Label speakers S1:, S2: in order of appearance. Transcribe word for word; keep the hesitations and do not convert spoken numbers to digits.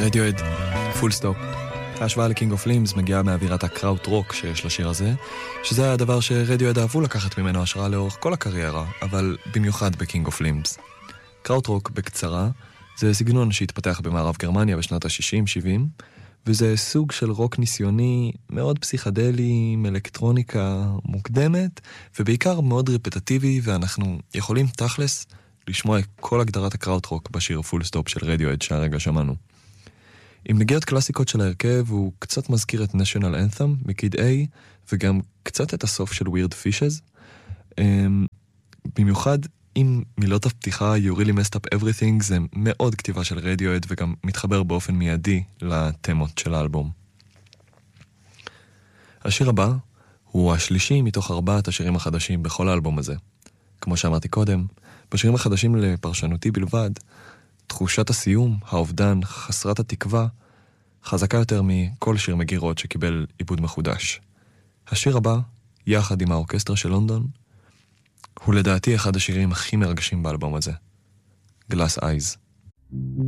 S1: רדיואד, פול סטופ. ההשוואה לקינג אוף לימס מגיעה מאווירת הקראוט רוק שיש לשיר הזה, שזה היה הדבר שרדיואד אהבו לקחת ממנו השראה לאורך כל הקריירה, אבל במיוחד בקינג אוף לימס. קראוט רוק בקצרה זה סגנון שהתפתח במערב גרמניה בשנות ה-שישים שבעים, וזה סוג של רוק ניסיוני מאוד פסיכדלי, עם אלקטרוניקה מוקדמת, ובעיקר מאוד רפטטיבי, ואנחנו יכולים תכלס לשמוע כל הגדרת הקראוט רוק בשיר פול סטופ של רדיואד שהרגע שמענו. עם נגיעות קלאסיקות של ההרכב, הוא קצת מזכיר את National Anthem מקיד A, וגם קצת את הסוף של Weird Fishes. במיוחד עם מילות הפתיחה You really messed up everything, זה מאוד כתיבה של רדיואד, וגם מתחבר באופן מיידי לתמות של האלבום. השיר הבא הוא השלישי מתוך ארבעת השירים החדשים בכל האלבום הזה. כמו שאמרתי קודם, בשירים החדשים לפרשנותי בלבד, תחושת הסיום, האובדן, חסרת התקווה, חזקה יותר מכל שיר מגירות שקיבל עיבוד מחודש. השיר הבא, יחד עם האורקסטרה של לונדון, הוא לדעתי אחד השירים הכי מרגשים באלבום הזה. Glass Eyes.